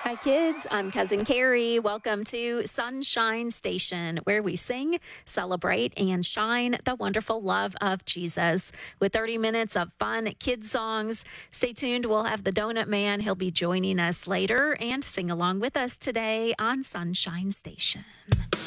Hi, kids. I'm Cousin Carrie. Welcome to Sunshine Station, where we sing, celebrate, and shine the wonderful love of Jesus. With 30 minutes of fun kids songs, stay tuned. We'll have the Donut Man. He'll be joining us later and sing along with us today on Sunshine Station.